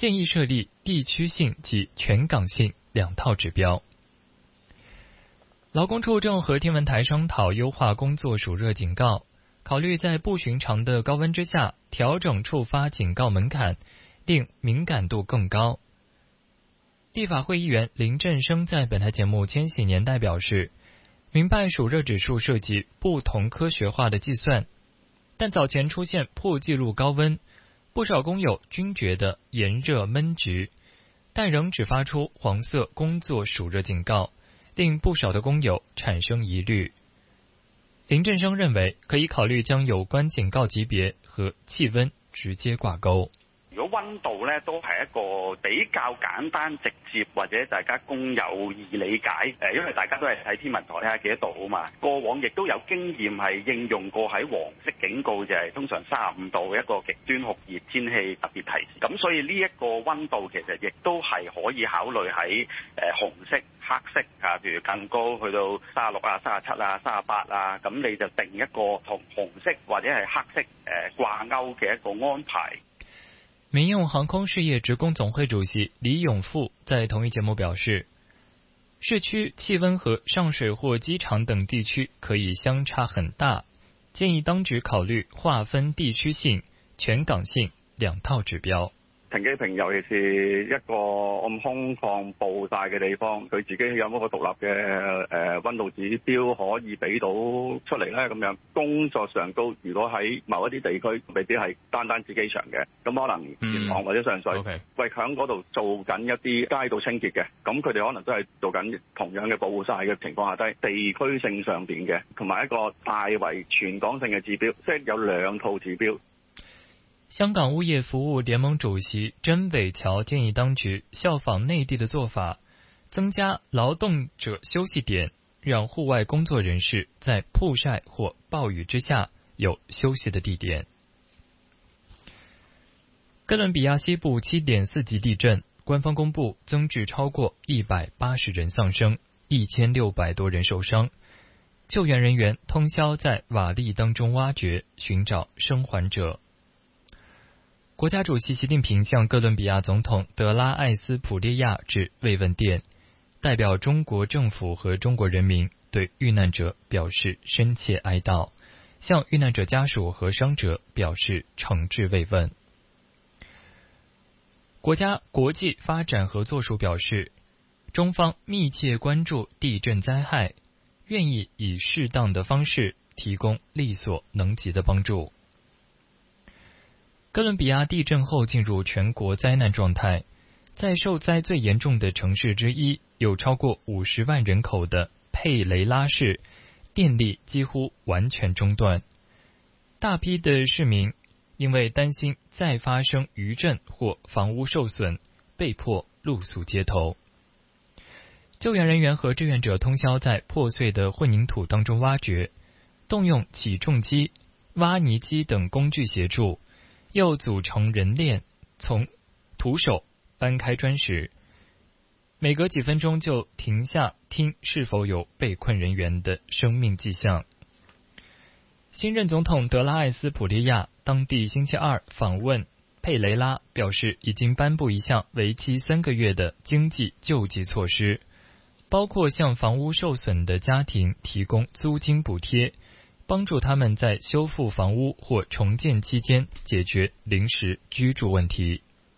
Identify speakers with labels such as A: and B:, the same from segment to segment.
A: 建议设立地区性及全港性2套指标。劳工处正和天文台商讨优化工作暑热警告，考虑在不寻常的高温之下调整触发警告门槛，令敏感度更高。立法会议员林振升在本台节目《千禧年代》表示，明白暑热指数涉及不同科学化的计算，但早前出现破纪录高温，不少工友均觉得炎热闷局，但仍只发出黄色工作暑热警告，令不少的工友产生疑虑。林振升认为，可以考虑将有关警告级别和气温直接挂钩。
B: 如果溫度咧都係一個比較簡單直接，或者大家公有易理解，因為大家都係睇天文台睇下幾多度啊嘛。過往亦都有經驗係應用過喺黃色警告，就係通常35度一個極端酷熱天氣特別提示。咁所以呢一個溫度其實亦都係可以考慮喺紅色、黑色啊，譬如更高去到36啊、37啊、38啊，咁你就定一個同紅色或者係黑色掛鈎嘅一個安排。
A: 民用航空事业职工总会主席李永富在同一节目表示，市区气温和上水或机场等地区可以相差很大，建议当局考虑划分地區性、全港性2套指標。
C: 停機坪尤其是一個咁空曠暴曬嘅地方，佢自己有冇個獨立嘅溫度指標可以俾到出嚟咧？咁樣工作上都如果喺某一啲地區未必係單自機場嘅，咁可能元朗或者上水，喂響嗰度做緊一啲街道清潔嘅，咁佢哋可能都係做緊同樣嘅暴曬嘅情況下低，地區性上邊嘅，同埋一個大為全港性嘅指標，即係有2套指標。
A: 香港物业服务联盟主席甄伟桥建议当局效仿内地的做法，增加劳动者休息点，让户外工作人士在曝晒或暴雨之下有休息的地点。哥伦比亚西部 7.4 级地震，官方公布增至超过180人丧生，1600多人受伤。救援人员通宵在瓦砾当中挖掘，寻找生还者。国家主席习近平向哥伦比亚总统德拉艾斯普列亚致慰问电，代表中国政府和中国人民对遇难者表示深切哀悼，向遇难者家属和伤者表示诚挚慰问。国家国际发展合作署表示，中方密切关注地震灾害，愿意以适当的方式提供力所能及的帮助。哥伦比亚地震后进入全国灾难状态，在受灾最严重的城市之一，有超过50万人口的佩雷拉市，电力几乎完全中断。大批的市民因为担心再发生余震或房屋受损，被迫露宿街头。救援人员和志愿者通宵在破碎的混凝土当中挖掘，动用起重机、挖泥机等工具协助，又组成人链，从徒手搬开砖石，每隔几分钟就停下听是否有被困人员的生命迹象。新任总统德拉艾斯普列亚当地星期二访问佩雷拉，表示已经颁布一项为期3个月的经济救济措施，包括向房屋受损的家庭提供租金补贴，帮助他们在修复房屋或重建期间解决临时居住问题。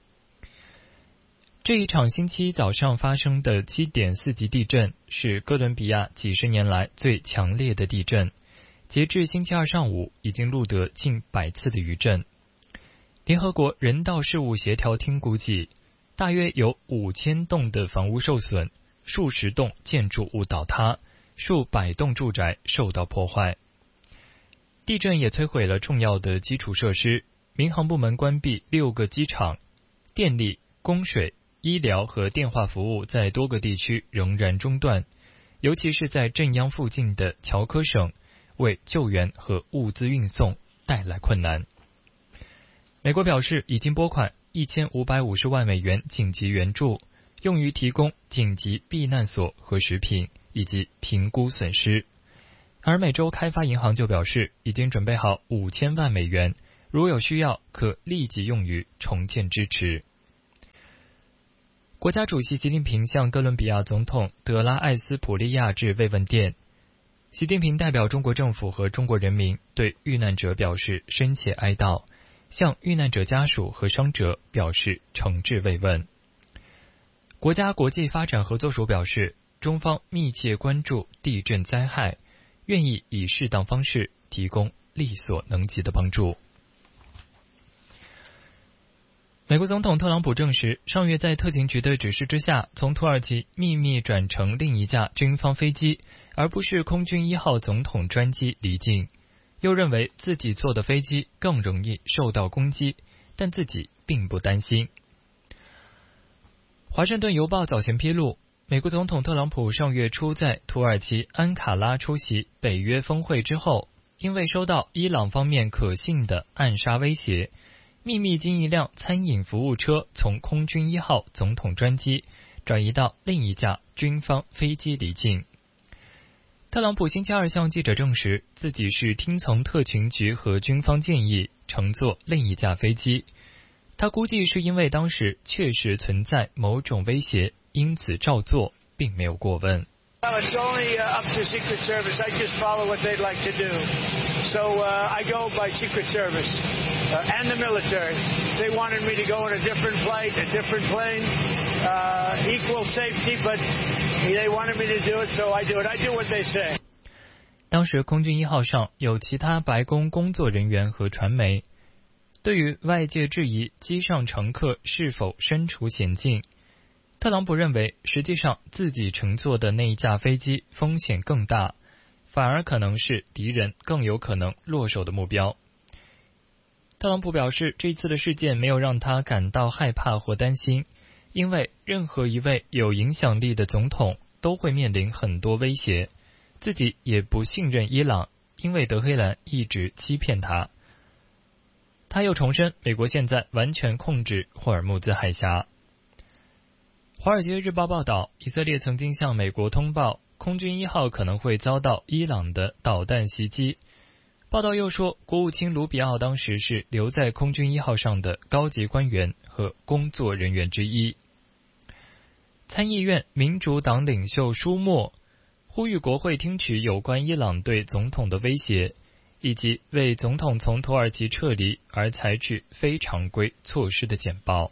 A: 这一场星期早上发生的 7.4 级地震是哥伦比亚几十年来最强烈的地震，截至星期二上午已经录得近100次的余震。联合国人道事务协调厅估计，大约有5000栋的房屋受损，数十栋建筑物倒塌，数百栋住宅受到破坏。地震也摧毁了重要的基础设施，民航部门关闭6个机场，电力、供水、医疗和电话服务在多个地区仍然中断，尤其是在震央附近的乔科省，为救援和物资运送带来困难。美国表示已经拨款1550万美元紧急援助，用于提供紧急避难所和食品，以及评估损失。而美洲开发银行就表示，已经准备好5000万美元，如有需要，可立即用于重建支持。 国家主席习近平向哥伦比亚总统德拉艾斯普利亚致慰问电。习近平代表中国政府和中国人民对遇难者表示深切哀悼，向遇难者家属和伤者表示诚挚慰问。国家国际发展合作署表示，中方密切关注地震灾害，愿意以适当方式提供力所能及的帮助。美国总统特朗普证实，上月在特勤局的指示之下，从土耳其秘密转乘另一架军方飞机，而不是空军1号总统专机离境。又认为自己坐的飞机更容易受到攻击，但自己并不担心。华盛顿邮报早前披露，美国总统特朗普上月初在土耳其安卡拉出席北约峰会之后，因为收到伊朗方面可信的暗杀威胁，秘密经一辆餐饮服务车从空军1号总统专机转移到另一架军方飞机离境。特朗普星期二向记者证实，自己是听从特勤局和军方建议乘坐另一架飞机。他估计是因为当时确实存在某种威胁，因此照做，并没有过问。
D: It's only up to Secret Service. I just follow what they'd like to do. So I go by Secret Service and the military. They wanted me to go in a different flight, a different plane, equal safety, but they wanted me to do it, so I do it. I do what they say.
A: 当时空军1号上有其他白宫工作人员和传媒。对于外界质疑机上乘客是否身处险境，特朗普认为实际上自己乘坐的那一架飞机风险更大，反而可能是敌人更有可能落手的目标。特朗普表示，这次的事件没有让他感到害怕或担心，因为任何一位有影响力的总统都会面临很多威胁，自己也不信任伊朗，因为德黑兰一直欺骗他。他又重申，美国现在完全控制霍尔木兹海峡。华尔街日报报道，以色列曾经向美国通报，空军1号可能会遭到伊朗的导弹袭击。报道又说，国务卿卢比奥当时是留在空军1号上的高级官员和工作人员之一。参议院民主党领袖舒默呼吁国会听取有关伊朗对总统的威胁，以及为总统从土耳其撤离而采取非常规措施的简报。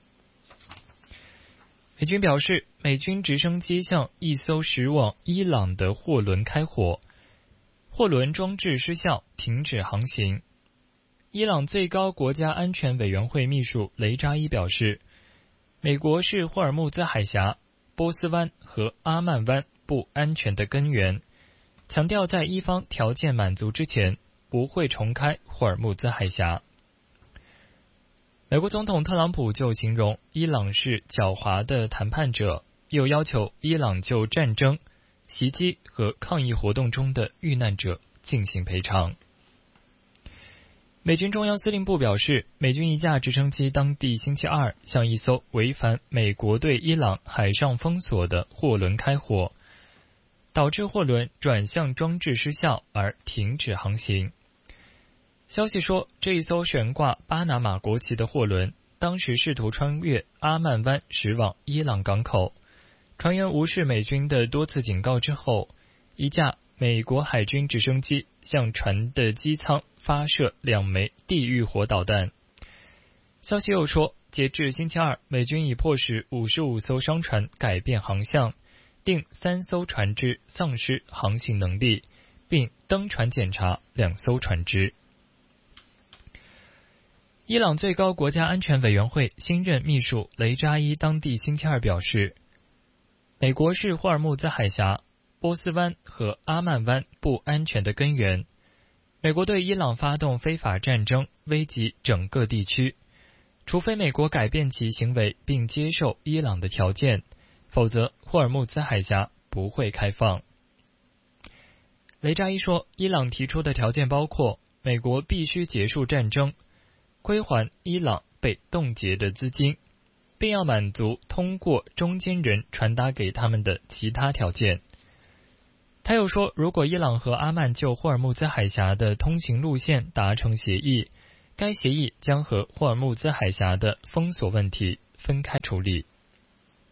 A: 美军表示，美军直升机向一艘驶往伊朗的货轮开火，货轮装置失效，停止航行。伊朗最高国家安全委员会秘书雷扎伊表示，美国是霍尔木兹海峡、波斯湾和阿曼湾不安全的根源，强调在伊方条件满足之前，不会重开霍尔木兹海峡。美国总统特朗普就形容伊朗是狡猾的谈判者，又要求伊朗就战争、袭击和抗议活动中的遇难者进行赔偿。美军中央司令部表示，美军一架直升机当地星期二向一艘违反美国对伊朗海上封锁的货轮开火，导致货轮转向装置失效而停止航行。消息说，这一艘悬挂巴拿马国旗的货轮当时试图穿越阿曼湾驶往伊朗港口，船员无视美军的多次警告之后，一架美国海军直升机向船的机舱发射2枚地狱火导弹。消息又说，截至星期二，美军已迫使55艘商船改变航向，令3艘船只丧失航行能力，并登船检查2艘船只。伊朗最高国家安全委员会新任秘书雷扎伊当地星期二表示，美国是霍尔木兹海峡、波斯湾和阿曼湾不安全的根源。美国对伊朗发动非法战争，危及整个地区，除非美国改变其行为并接受伊朗的条件，否则霍尔木兹海峡不会开放。雷扎伊说，伊朗提出的条件包括美国必须结束战争，归还伊朗被冻结的资金，并要满足通过中间人传达给他们的其他条件。他又说，如果伊朗和阿曼就霍尔木兹海峡的通行路线达成协议，该协议将和霍尔木兹海峡的封锁问题分开处理。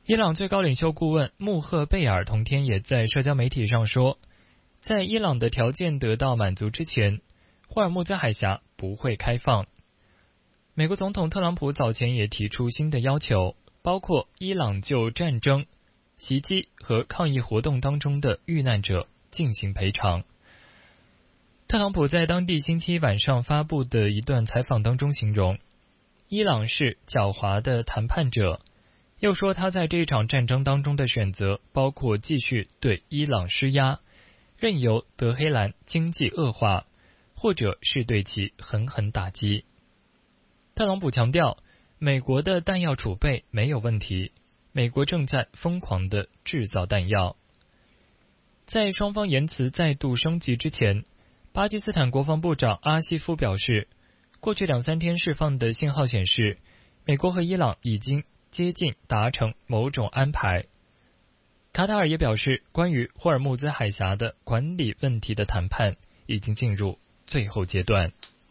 A: 伊朗最高领袖顾问穆赫贝尔同天也在社交媒体上说，在伊朗的条件得到满足之前，霍尔木兹海峡不会开放。美国总统特朗普早前也提出新的要求，包括伊朗就战争、袭击和抗议活动当中的遇难者进行赔偿。特朗普在当地星期晚上发布的一段采访当中形容，伊朗是狡猾的谈判者，又说他在这场战争当中的选择包括继续对伊朗施压，任由德黑兰经济恶化，或者是对其狠狠打击。特朗普强调，美国的弹药储备没有问题，美国正在疯狂地制造弹药。在双方言辞再度升级之前，巴基斯坦国防部长阿西夫表示，过去2-3天释放的信号显示，美国和伊朗已经接近达成某种安排。卡塔尔也表示，关于霍尔木兹海峡的管理问题的谈判已经进入最后阶段。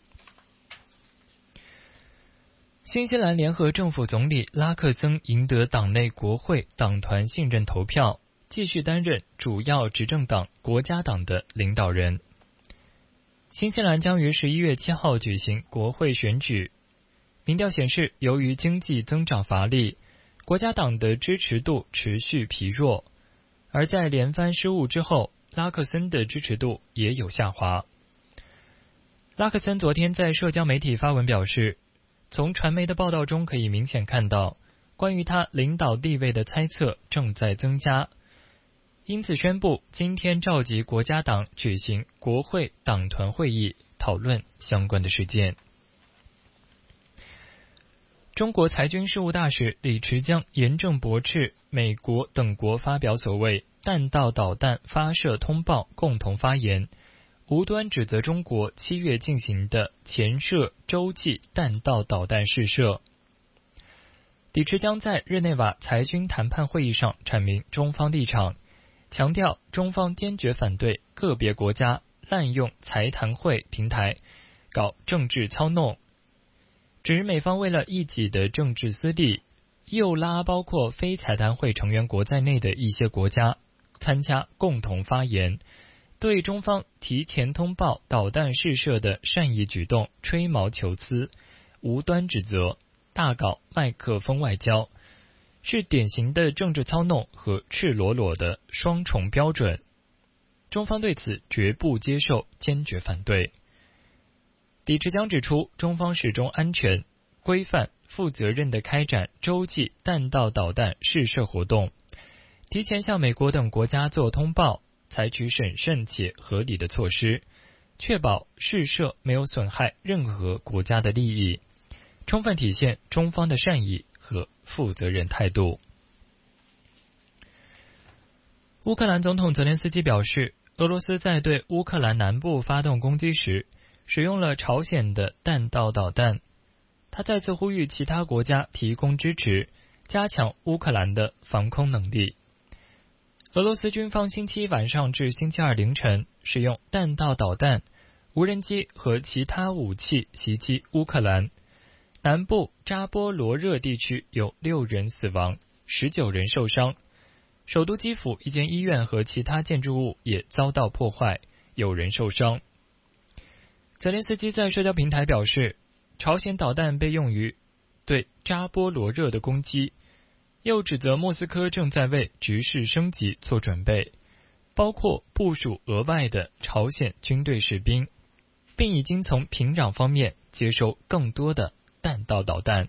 A: 新西兰联合政府总理拉克森赢得党内国会党团信任投票，继续担任主要执政党国家党的领导人。新西兰将于11月7号举行国会选举。民调显示，由于经济增长乏力，国家党的支持度持续疲弱，而在连番失误之后，拉克森的支持度也有下滑。拉克森昨天在社交媒体发文表示，从传媒的报道中可以明显看到，关于他领导地位的猜测正在增加，因此宣布今天召集国家党举行国会党团会议，讨论相关的事件。中国裁军事务大使李池江严正驳斥美国等国发表所谓弹道导弹发射通报共同发言，无端指责中国7月进行的前射洲际弹道导弹试射。李池江在日内瓦裁军谈判会议上阐明中方立场，强调中方坚决反对个别国家滥用裁谈会平台搞政治操弄，指美方为了一己的政治私利，诱拉包括非裁谈会成员国在内的一些国家参加共同发言，对中方提前通报导弹试射的善意举动吹毛求疵，无端指责，大搞麦克风外交，是典型的政治操弄和赤裸裸的双重标准。中方对此绝不接受，坚决反对。李池江指出，中方始终安全、规范、负责任地开展洲际弹道导弹试射活动，提前向美国等国家做通报，采取审慎且合理的措施，确保试射没有损害任何国家的利益，充分体现中方的善意和负责任态度。乌克兰总统泽连斯基表示，俄罗斯在对乌克兰南部发动攻击时，使用了朝鲜的弹道导弹。他再次呼吁其他国家提供支持，加强乌克兰的防空能力。俄罗斯军方星期一晚上至星期二凌晨使用弹道导弹、无人机和其他武器袭击乌克兰。南部扎波罗热地区有6人死亡，19人受伤。首都基辅一间医院和其他建筑物也遭到破坏，有人受伤。泽连斯基在社交平台表示，朝鲜导弹被用于对扎波罗热的攻击，又指责莫斯科正在为局势升级做准备，包括部署额外的朝鲜军队士兵，并已经从平壤方面接收更多的弹道导弹。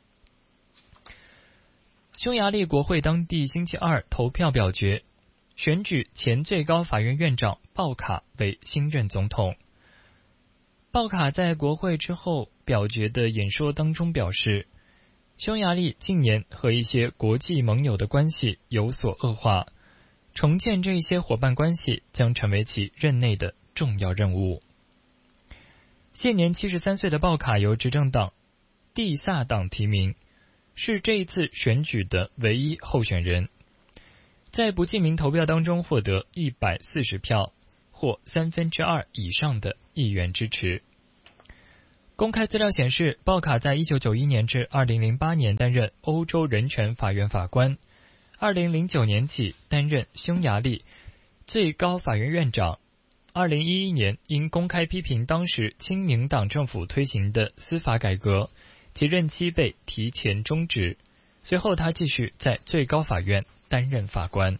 A: 匈牙利国会当地星期二投票表决，选举前最高法院院长鲍卡为新任总统。鲍卡在国会之后表决的演说当中表示，匈牙利近年和一些国际盟友的关系有所恶化，重建这些伙伴关系将成为其任内的重要任务。现年73岁的鲍卡由执政党蒂萨党提名，是这一次选举的唯一候选人，在不记名投票当中获得140票，或2/3以上的议员支持。公开资料显示，鲍卡在1991年至2008年担任欧洲人权法院法官， 2009年起担任匈牙利最高法院院长。2011年因公开批评当时亲民党政府推行的司法改革，其任期被提前终止。随后他继续在最高法院担任法官。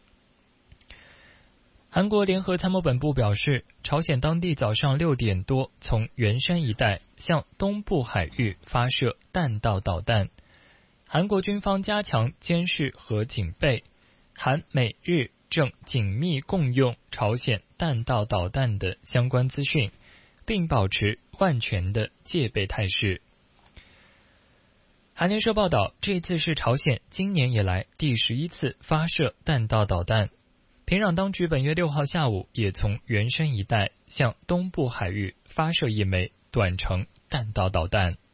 A: 韩国联合参谋本部表示，朝鲜当地早上6点多从元山一带向东部海域发射弹道导弹。韩国军方加强监视和警备，韩美日正紧密共用朝鲜弹道导弹的相关资讯，并保持万全的戒备态势。韩联社报道，这次是朝鲜今年以来第11次发射弹道导弹。平壤当局本月6号下午也从元山一带向东部海域发射一枚短程弹道导弹。